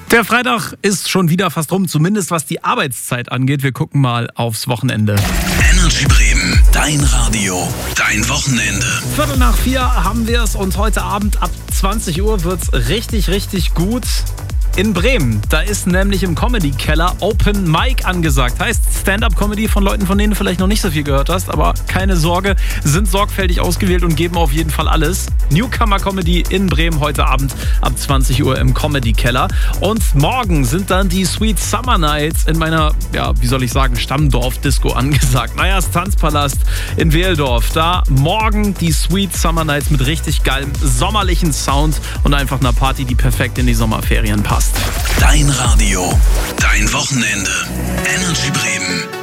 Der Freitag ist schon wieder fast rum, zumindest was die Arbeitszeit angeht. Wir gucken mal aufs Wochenende. Energy Bremen, dein Radio, dein Wochenende. 3:45 haben wir es und heute Abend ab 20 Uhr wird's richtig, richtig gut. In Bremen, da ist nämlich im Comedy-Keller Open Mic angesagt. Heißt Stand-Up-Comedy von Leuten, von denen du vielleicht noch nicht so viel gehört hast, aber keine Sorge, sind sorgfältig ausgewählt und geben auf jeden Fall alles. Newcomer-Comedy in Bremen heute Abend ab 20 Uhr im Comedy-Keller. Und morgen sind dann die Sweet Summer Nights in meiner, Stammdorf-Disco angesagt. Das Tanzpalast in Wehldorf. Da morgen die Sweet Summer Nights mit richtig geilem sommerlichen Sound und einfach einer Party, die perfekt in die Sommerferien passt. Dein Radio, dein Wochenende. Energy Bremen.